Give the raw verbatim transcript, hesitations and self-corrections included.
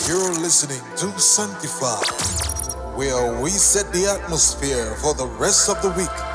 You're listening to Sanctify, where we set the atmosphere for the rest of the week.